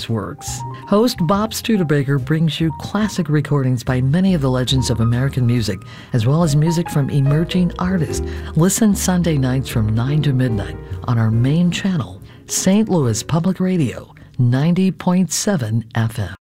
its works. Host Bob Studebaker brings you classic recordings by many of the legends of American music, as well as music from emerging artists. Listen Sunday nights from 9 to midnight on our main channel, St. Louis Public Radio, 90.7 FM.